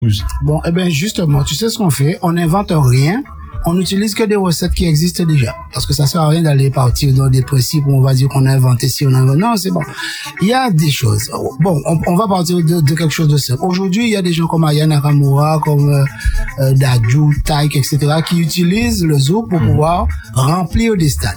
musique. Bon, eh ben, justement, tu sais ce qu'on fait? On n'invente rien. On n'utilise que des recettes qui existent déjà. Parce que ça sert à rien d'aller partir dans des principes où on va dire qu'on a inventé ci, on a inventé. Non, c'est bon. Il y a des choses. Bon, on va partir de quelque chose de simple. Aujourd'hui, il y a des gens comme Aya Nakamura, comme Dadju, Taïk, etc., qui utilisent le zouk pour pouvoir remplir des stades.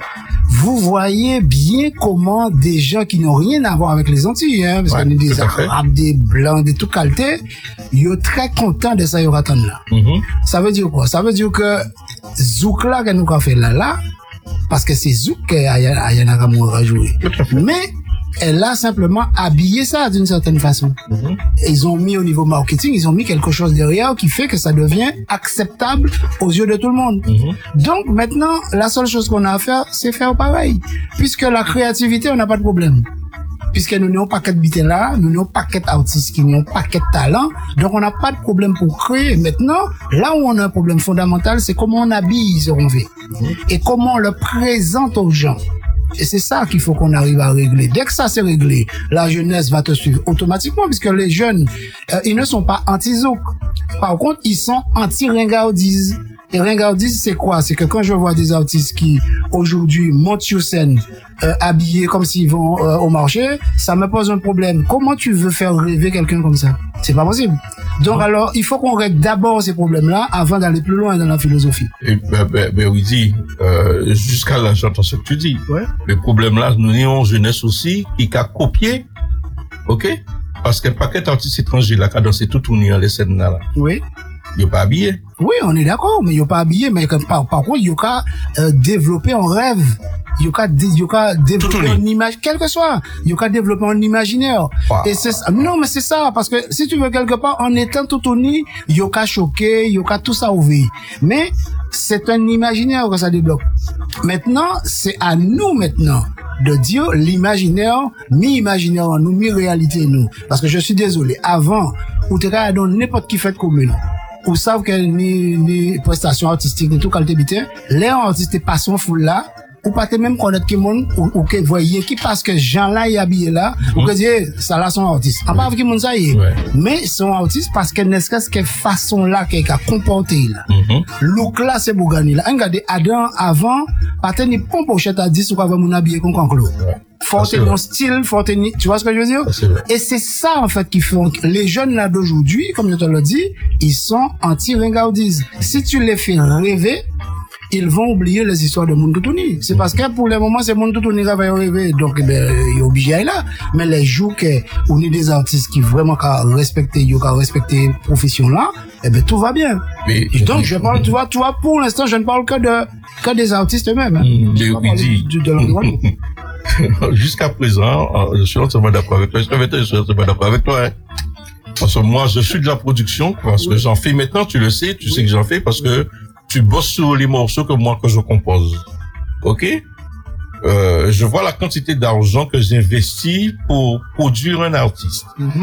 Vous voyez bien comment des gens qui n'ont rien à voir avec les Antilles, hein, parce qu'on est des Arabes, des Blancs, des tout qualités, ils sont très contents de ça, ils attendent là. Ça veut dire quoi? Ça veut dire que zouk là que nous avons fait là, parce que c'est zouk qu'Aya Nakamura a joué. Mais elle a simplement habillé ça d'une certaine façon. Ils ont mis au niveau marketing, ils ont mis quelque chose derrière qui fait que ça devient acceptable aux yeux de tout le monde. Donc maintenant, la seule chose qu'on a à faire, c'est faire pareil. Puisque la créativité, on n'a pas de problème. Puisque nous n'avons pas qu'à habiter là, nous n'avons pas qu'à artistes qui n'ont pas qu'à talent, donc on n'a pas de problème pour créer. Maintenant, là où on a un problème fondamental, c'est comment on habille ce qu'on fait. Et comment on le présente aux gens. Et c'est ça qu'il faut qu'on arrive à régler. Dès que ça c'est réglé, la jeunesse va te suivre automatiquement, puisque les jeunes, ils ne sont pas anti-zouk. Par contre, ils sont anti-ringardise. Et ringardise, c'est quoi? C'est que quand je vois des artistes qui, aujourd'hui, montent sur scène, habillés comme s'ils vont au marché, ça me pose un problème. Comment tu veux faire rêver quelqu'un comme ça? C'est pas possible. Donc alors, il faut qu'on règle d'abord ces problèmes-là avant d'aller plus loin dans la philosophie. Et oui, dit, jusqu'à là, j'entends ce que tu dis. Ouais. Le problème là, nous avons jeunesse aussi qui a copié, ok? Parce que le paquet d'artistes étrangers là qui a dansé tout tourné dans les scènes là. Oui. Ils n'ont pas habillé. Oui, on est d'accord, mais ils n'ont pas habillé, mais par contre, ils ont développé un rêve. Ils ont développé une image, quel que soit. Ils ont développé un imaginaire. Wow. Et non, mais c'est ça, parce que si tu veux quelque part, en étant tout uni, ils ont choqué, ils ont tout ça ouvert. Mais c'est un imaginaire que ça débloque. Maintenant, c'est à nous maintenant de dire l'imaginaire, mi-imaginaire en nous, mi-réalité en nous. Parce que je suis désolé, avant, ou tu as dans n'importe qui fête commune, ou savent que ni prestations artistiques, ni tout qualité bité, les artistes pas son foule là, ou pas même connaître qui monde, ou que voyez qui parce que Jean là est habillé là, ou que dire, ça là son artiste. En pas qui monde ça y est. Mais son artiste parce que n'est-ce que façon là qu'il a comporté là. Look là c'est Bougani là. Regardez Adam avant, pas tenir pompe pochette à 10 ou quoi mon habillé comme conclo. Faut tenir un style, faut tenir, tu vois ce que je veux dire? Et c'est ça, en fait, qui font que les jeunes là d'aujourd'hui, comme je te l'ai dit, ils sont anti-ringardise. Si tu les fais rêver, ils vont oublier les histoires de Mundoutouni. C'est parce que pour le moment, c'est Mundoutouni qui va rêver. Donc, il est obligé à aller là. Mais les jours qu'on est des artistes qui vraiment respectent la profession là, eh ben, tout va bien. Mais, donc, je parle, tu vois, pour l'instant, je ne parle que des artistes eux-mêmes. De l'environnement. Jusqu'à présent, je suis entièrement d'accord avec toi. Je suis entièrement d'accord avec toi. Hein. Parce que moi, je suis de la production, parce que j'en fais maintenant, tu le sais, tu sais que j'en fais, parce que tu bosses sur les morceaux que je compose. Ok? Je vois la quantité d'argent que j'investis pour produire un artiste.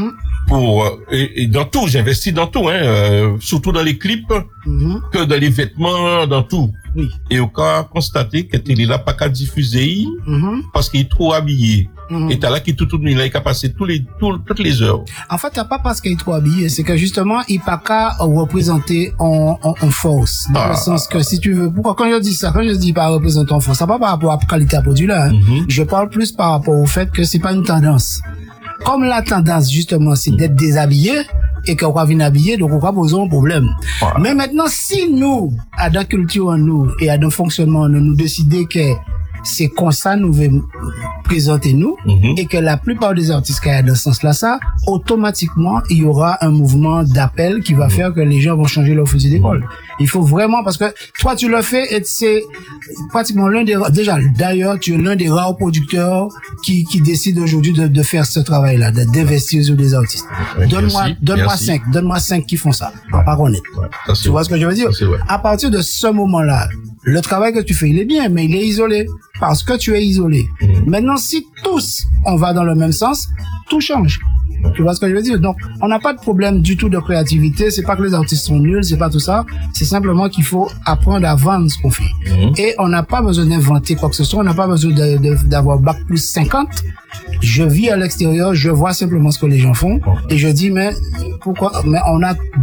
Et dans tout, j'investis dans tout, hein, surtout dans les clips, que dans les vêtements, dans tout. Oui. Et au cas constaté que il est là pas qu'à diffuser, parce qu'il est trop habillé. Et t'as là qui tout il a passé toutes les heures. En fait, t'as pas parce qu'il est trop habillé, c'est que justement, il pas qu'à représenter en force. Dans le sens que si tu veux, pourquoi quand je dis pas représenter en force, ça pas par rapport à la qualité à produit là, hein. Je parle plus par rapport au fait que c'est pas une tendance. Comme la tendance, justement, c'est d'être déshabillé, et qu'on va venir habiller, donc on va poser un problème. Mais maintenant, si nous, à la culture en nous, et à notre fonctionnement, nous décidons que c'est comme ça nous voulons présenter nous, et que la plupart des artistes qui sont dans ce sens-là, ça, automatiquement, il y aura un mouvement d'appel qui va faire que les gens vont changer leur fusil d'épaule. Il faut vraiment, parce que toi, tu le fais, et c'est pratiquement d'ailleurs, tu es l'un des rares producteurs qui décide aujourd'hui de faire ce travail-là, d'investir sur des artistes. Donne-moi 5 qui font ça. Pas honnête. Tu vois ce que je veux dire? À partir de ce moment-là, le travail que tu fais, il est bien, mais il est isolé. Parce que tu es isolé. Maintenant, si tous, on va dans le même sens, tout change. Tu vois ce que je veux dire? Donc, on n'a pas de problème du tout de créativité. C'est pas que les artistes sont nuls, c'est pas tout ça. C'est simplement qu'il faut apprendre à vendre ce qu'on fait. Et on n'a pas besoin d'inventer quoi que ce soit. On n'a pas besoin d'avoir bac plus 50. Je vis à l'extérieur, je vois simplement ce que les gens font. Et je dis, mais pourquoi? Mais on a